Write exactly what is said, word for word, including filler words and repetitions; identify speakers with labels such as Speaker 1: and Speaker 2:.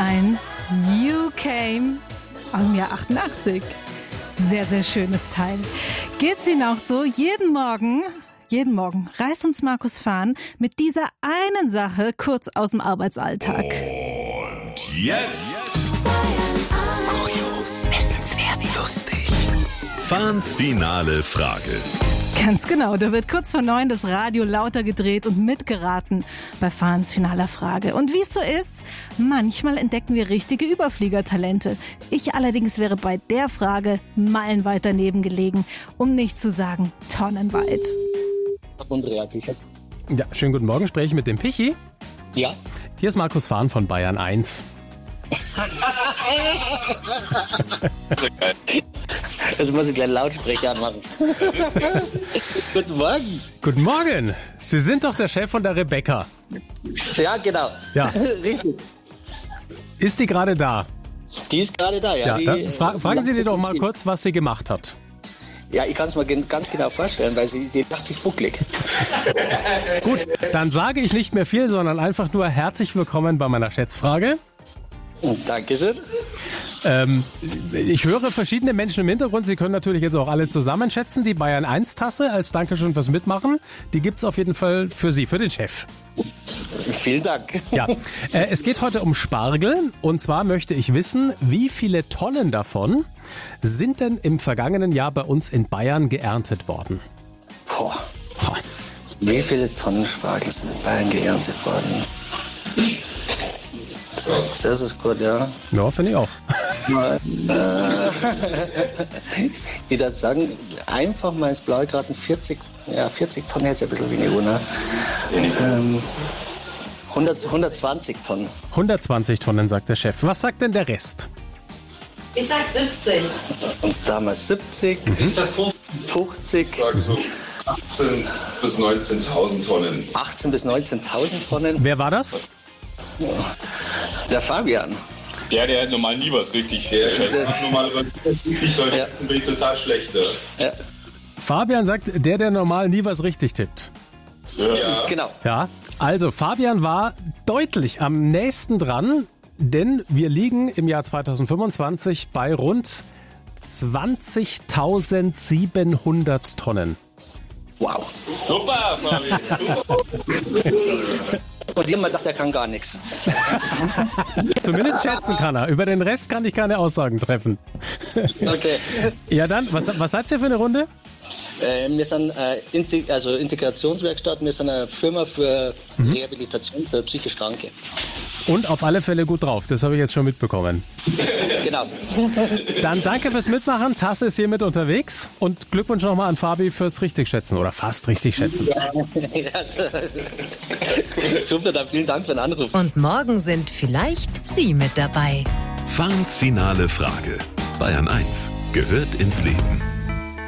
Speaker 1: eins, You Came aus dem Jahr achtundachtzig. Sehr, sehr schönes Teil. Geht's Ihnen auch so? Jeden Morgen, jeden Morgen reist uns Markus Fahn mit dieser einen Sache kurz aus dem Arbeitsalltag.
Speaker 2: Und jetzt kurios, wissenswert, lustig. Fahns finale Frage.
Speaker 1: Ganz genau, da wird kurz vor neun das Radio lauter gedreht und mitgeraten bei Fahns finaler Frage. Und wie es so ist, manchmal entdecken wir richtige Überfliegertalente. Ich allerdings wäre bei der Frage meilenweit daneben gelegen, um nicht zu sagen tonnenweit.
Speaker 3: Ja, schönen guten Morgen, spreche ich mit dem Pichi?
Speaker 4: Ja.
Speaker 3: Hier ist Markus Fahn von Bayern eins.
Speaker 4: Jetzt muss ich gleich Lautsprecher anmachen. Guten Morgen.
Speaker 3: Guten Morgen. Sie sind doch der Chef von der Rebecca.
Speaker 4: Ja, genau.
Speaker 3: Ja.
Speaker 4: Richtig.
Speaker 3: Ist die gerade da?
Speaker 4: Die ist gerade da, ja.
Speaker 3: Ja,
Speaker 4: die,
Speaker 3: dann fra-
Speaker 4: äh,
Speaker 3: fragen Sie die doch mal
Speaker 4: lacht
Speaker 3: kurz, was sie gemacht hat.
Speaker 4: sich- Ja, ich kann es mir gen- ganz genau vorstellen, weil sie die macht sich bucklig.
Speaker 3: Gut, dann sage ich nicht mehr viel, sondern einfach nur herzlich willkommen bei meiner Schätzfrage.
Speaker 4: Dankeschön.
Speaker 3: Ähm, ich höre verschiedene Menschen im Hintergrund. Sie können natürlich jetzt auch alle zusammen schätzen. Die Bayern eins Tasse als Dankeschön fürs Mitmachen. Die gibt's auf jeden Fall für Sie, für den Chef.
Speaker 4: Vielen Dank.
Speaker 3: Ja, äh, es geht heute um Spargel. Und zwar möchte ich wissen, wie viele Tonnen davon sind denn im vergangenen Jahr bei uns in Bayern geerntet worden?
Speaker 4: Boah.
Speaker 3: Boah.
Speaker 4: Wie viele Tonnen Spargel sind in Bayern geerntet worden? Das ist gut, ja.
Speaker 3: Ja, finde ich auch.
Speaker 4: Ich würde sagen, einfach mal ins Blaue geraten, vierzig, ja, vierzig Tonnen jetzt ein bisschen weniger, ne? Ähm, hundert, hundertzwanzig Tonnen.
Speaker 3: hundertzwanzig Tonnen, sagt der Chef. Was sagt denn der Rest?
Speaker 5: Ich sag siebzig.
Speaker 4: Und damals siebzig,
Speaker 6: Ich sag
Speaker 4: fünfzig,
Speaker 6: Ich sag so achtzehn bis neunzehntausend Tonnen.
Speaker 4: achtzehn bis neunzehntausend Tonnen.
Speaker 3: Wer war das?
Speaker 4: Der Fabian.
Speaker 7: Der, der hat normal nie was richtig
Speaker 6: Der
Speaker 7: schätzt.
Speaker 6: schätzt normalerweise fünfzig Leute,
Speaker 4: Ja.
Speaker 6: bin ich total schlecht. Ja.
Speaker 4: Ja,
Speaker 3: Fabian sagt, der, der normal nie was richtig tippt.
Speaker 6: Ja.
Speaker 4: genau.
Speaker 3: Ja, also Fabian war deutlich am nächsten dran, denn wir liegen im Jahr zweitausendfünfundzwanzig bei rund zwanzigtausendsiebenhundert Tonnen.
Speaker 4: Wow.
Speaker 7: Super, Fabian.
Speaker 4: Und jemand dachte, er kann gar nichts.
Speaker 3: Zumindest schätzen kann er. Über den Rest kann ich keine Aussagen treffen.
Speaker 4: Okay.
Speaker 3: Ja dann, was, was seid ihr für eine Runde?
Speaker 4: Äh, wir sind äh, Integ- also Integrationswerkstatt, wir sind eine Firma für Rehabilitation für psychisch Kranke.
Speaker 3: Und auf alle Fälle gut drauf, das habe ich jetzt schon mitbekommen.
Speaker 4: Genau.
Speaker 3: Dann danke fürs Mitmachen, Tasse ist hiermit unterwegs und Glückwunsch nochmal an Fabi fürs Richtigschätzen oder fast Richtigschätzen.
Speaker 4: Ja, also, super, dann vielen Dank für den Anruf.
Speaker 5: Und morgen sind vielleicht Sie mit dabei.
Speaker 2: Fahns finale Frage. Bayern eins gehört ins Leben.